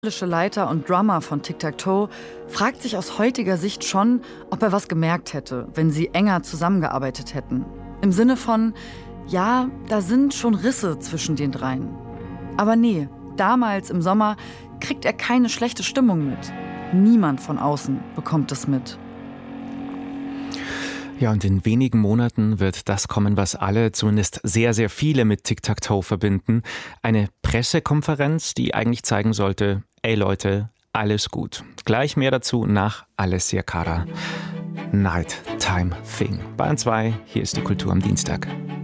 Leiter und Drummer von Tic Tac Toe fragt sich aus heutiger Sicht schon, ob er was gemerkt hätte, wenn sie enger zusammengearbeitet hätten. Im Sinne von, ja, da sind schon Risse zwischen den dreien. Aber nee, damals im Sommer kriegt er keine schlechte Stimmung mit. Niemand von außen bekommt es mit. Ja, und in wenigen Monaten wird das kommen, was alle, zumindest sehr, sehr viele mit Tic Tac Toe verbinden. Eine Pressekonferenz, die eigentlich zeigen sollte, ey Leute, alles gut. Gleich mehr dazu nach Alessia Cara. Nighttime Thing. Bayern 2, hier ist die Kultur am Dienstag.